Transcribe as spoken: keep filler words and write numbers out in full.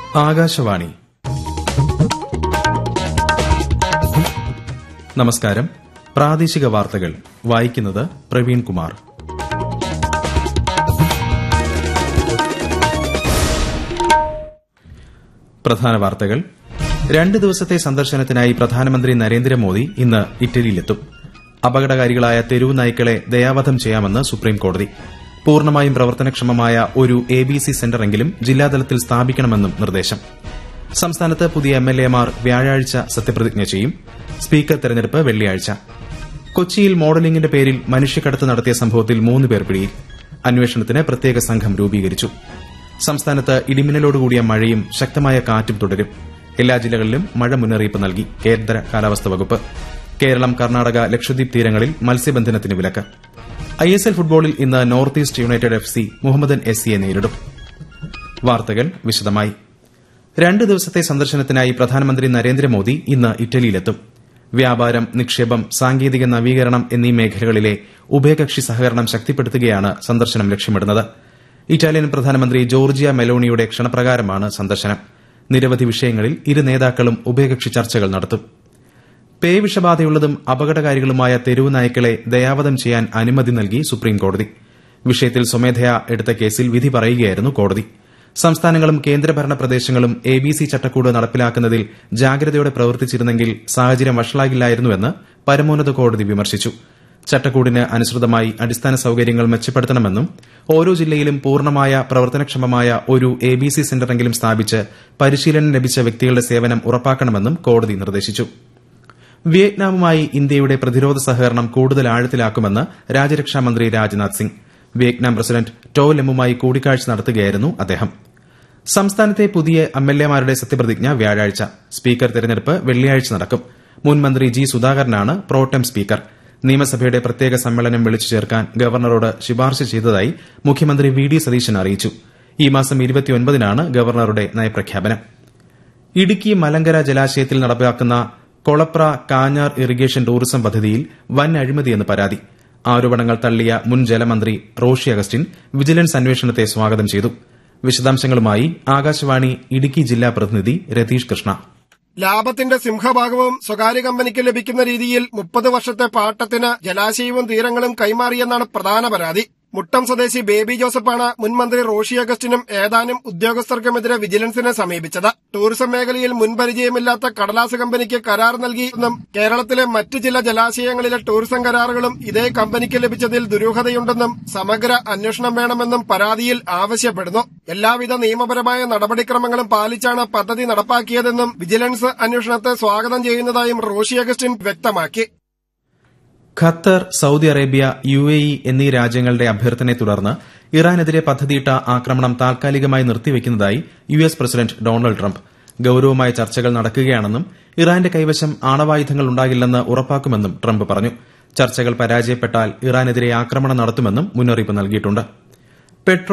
ആകാശവാണി. നമസ്കാരം. പ്രാദേശിക വാർത്തകൾ വായിക്കുന്നത് പ്രവീൺ കുമാർ. പ്രധാന വാർത്തകൾ. രണ്ട് ദിവസത്തെ സന്ദർശനത്തിനായി പ്രധാനമന്ത്രി നരേന്ദ്രമോദി ഇന്ന് ഇറ്റലിയിലെത്തും. അപകടകാരികളായ തെരുവു നായ്ക്കളെ ദയാവധം ചെയ്യാമെന്ന് സുപ്രീംകോടതി. പൂർണ്ണമായും പ്രവർത്തനക്ഷമമായ ഒരു എ ബി സി സെന്ററെങ്കിലും ജില്ലാതലത്തിൽ സ്ഥാപിക്കണമെന്നും നിർദ്ദേശം. സംസ്ഥാനത്ത് പുതിയ എം എൽ എമാർ വ്യാഴാഴ്ച സത്യപ്രതിജ്ഞ ചെയ്യും. സ്പീക്കർ തെരഞ്ഞെടുപ്പ് വെള്ളിയാഴ്ച. കൊച്ചിയിൽ മോഡലിംഗിന്റെ പേരിൽ മനുഷ്യക്കടത്ത് നടത്തിയ സംഭവത്തിൽ മൂന്ന് പേർ പിടിയിൽ. അന്വേഷണത്തിന് പ്രത്യേക സംഘം രൂപീകരിച്ചു. സംസ്ഥാനത്ത് ഇടിമിന്നലോടുകൂടിയ മഴയും ശക്തമായ കാറ്റും തുടരും. എല്ലാ ജില്ലകളിലും മഴ മുന്നറിയിപ്പ് നൽകി കേന്ദ്ര കാലാവസ്ഥാ വകുപ്പ്. കേരളം, കർണാടക, ലക്ഷദ്വീപ് തീരങ്ങളിൽ മത്സ്യബന്ധനത്തിന് വിലക്ക്. ഐ എസ് എൽ ഫുട്ബോളിൽ ഇന്ന് north east United F C Mohammedan S സിയെ നേരിടും. വാർത്തകൾ വിശദമായി. രണ്ട് ദിവസത്തെ സന്ദർശനത്തിനായി പ്രധാനമന്ത്രി നരേന്ദ്രമോദി ഇന്ന് ഇറ്റലിയിലെത്തും. വ്യാപാരം, നിക്ഷേപം, സാങ്കേതിക നവീകരണം എന്നീ മേഖലകളിലെ ഉഭയകക്ഷി സഹകരണം ശക്തിപ്പെടുത്തുകയാണ് സന്ദർശനം ലക്ഷ്യമിടുന്നത്. ഇറ്റാലിയൻ പ്രധാനമന്ത്രി ജോർജിയ മെലോണിയുടെ ക്ഷണപ്രകാരമാണ് സന്ദർശനം. നിരവധി വിഷയങ്ങളിൽ ഇരു നേതാക്കളും ഉഭയകക്ഷി ചർച്ചകൾ നടത്തും. പേവിഷബാധയുള്ളതും അപകടകാരികളുമായ തെരുവു നായ്ക്കളെ ദയാവധം ചെയ്യാൻ അനുമതി നൽകി സുപ്രീംകോടതി. വിഷയത്തിൽ സ്വമേധയാ എടുത്ത കേസിൽ വിധി പറയുകയായിരുന്നു കോടതി. സംസ്ഥാനങ്ങളും കേന്ദ്രഭരണ പ്രദേശങ്ങളും എ ബി സി ചട്ടക്കൂട് നടപ്പിലാക്കുന്നതിൽ ജാഗ്രതയോടെ പ്രവർത്തിച്ചിരുന്നെങ്കിൽ സാഹചര്യം വഷളാകില്ലായിരുന്നുവെന്ന് പരമോന്നത കോടതി വിമർശിച്ചു. ചട്ടക്കൂടിന് അനുസൃതമായി അടിസ്ഥാന സൌകര്യങ്ങൾ മെച്ചപ്പെടുത്തണമെന്നും ഓരോ ജില്ലയിലും പൂർണ്ണമായ പ്രവർത്തനക്ഷമമായ ഒരു എ ബി സി സെന്ററെങ്കിലും സ്ഥാപിച്ച് പരിശീലനം ലഭിച്ച വ്യക്തികളുടെ സേവനം ഉറപ്പാക്കണമെന്നും കോടതി നിർദ്ദേശിച്ചു. വിയറ്റ്നാമുമായി ഇന്ത്യയുടെ പ്രതിരോധ സഹകരണം കൂടുതൽ ആഴത്തിലാക്കുമെന്ന് രാജ്യരക്ഷാമന്ത്രി Rajnath Singh. Vietnam president to ലെമ്മുമായി കൂടിക്കാഴ്ച നടത്തുകയായിരുന്നു അദ്ദേഹം. സംസ്ഥാനത്തെ പുതിയ എം എൽ എമാരുടെ സത്യപ്രതിജ്ഞ വ്യാഴാഴ്ച. സ്പീക്കർ തെരഞ്ഞെടുപ്പ് വെള്ളിയാഴ്ച നടക്കും. മുൻ മന്ത്രി ജി സുധാകരനാണ് പ്രോടെം സ്പീക്കർ. നിയമസഭയുടെ പ്രത്യേക സമ്മേളനം വിളിച്ചു ചേർക്കാൻ ഗവർണറോട് ശുപാർശ ചെയ്തതായി മുഖ്യമന്ത്രി വി ഡി സതീശൻ അറിയിച്ചു. ഈ മാസം ഇരുപത്തിയൊൻപതിനാണ് ഗവർണറുടെ നയപ്രഖ്യാപനം. ഇടുക്കി മലങ്കര ജലാശയത്തിൽ നടപ്പാക്കുന്ന കൊളപ്ര കാഞ്ഞാർ ഇറിഗേഷൻ ടൂറിസം പദ്ധതിയിൽ വൻ അഴിമതിയെന്ന് പരാതി. ആരോപണങ്ങൾ തള്ളിയ മുൻ ജലമന്ത്രി റോഷി അഗസ്റ്റിൻ വിജിലൻസ് അന്വേഷണത്തെ സ്വാഗതം ചെയ്തു. വിശദാംശങ്ങളുമായി ആകാശവാണി ഇടുക്കി ജില്ലാ പ്രതിനിധി രതീഷ് കൃഷ്ണ. ലാഭത്തിന്റെ സിംഹഭാഗവും സ്വകാര്യ കമ്പനിക്ക് ലഭിക്കുന്ന രീതിയിൽ മുപ്പത് വർഷത്തെ പാട്ടത്തിന് ജലാശയവും തീരങ്ങളും കൈമാറിയെന്നാണ് പ്രധാന പരാതി. മുട്ടം സ്വദേശി ബേബി ജോസഫാണ് മുൻമന്ത്രി റോഷി അഗസ്റ്റിനും ഏതാനും ഉദ്യോഗസ്ഥർക്കുമെതിരെ വിജിലൻസിനെ സമീപിച്ചത്. ടൂറിസം മേഖലയിൽ മുൻപരിചയമില്ലാത്ത കടലാസ് കമ്പനിക്ക് കരാർ നൽകിയെന്നും കേരളത്തിലെ മറ്റ് ചില ജലാശയങ്ങളിലെ ടൂറിസം കരാറുകളും ഇതേ കമ്പനിക്ക് ലഭിച്ചതിൽ ദുരൂഹതയുണ്ടെന്നും സമഗ്ര അന്വേഷണം വേണമെന്നും പരാതിയിൽ ആവശ്യപ്പെടുന്നു. എല്ലാവിധ നിയമപരമായ നടപടിക്രമങ്ങളും പാലിച്ചാണ് പദ്ധതി നടപ്പാക്കിയതെന്നും വിജിലൻസ് അന്വേഷണത്തെ സ്വാഗതം ചെയ്യുന്നതായും റോഷി അഗസ്റ്റിൻ വ്യക്തമാക്കി. Qatar, Saudi Arabia, U A E എന്നീ രാജ്യങ്ങളുടെ അഭ്യർത്ഥനയെ തുടർന്ന് ഇറാനെതിരെ പദ്ധതിയിട്ട ആക്രമണം താൽക്കാലികമായി നിർത്തിവെക്കുന്നതായി U S president Donald Trump. ഗൌരവമായ ചർച്ചകൾ നടക്കുകയാണെന്നും ഇറാന്റെ കൈവശം ആണവായുധങ്ങൾ ഉണ്ടാകില്ലെന്ന് ഉറപ്പാക്കുമെന്നും ട്രംപ് പറഞ്ഞു. ചർച്ചകൾ പരാജയപ്പെട്ടാൽ ഇറാനെതിരെ ആക്രമണം നടത്തുമെന്നും മുന്നറിയിപ്പ് നൽകിയിട്ടുണ്ട്.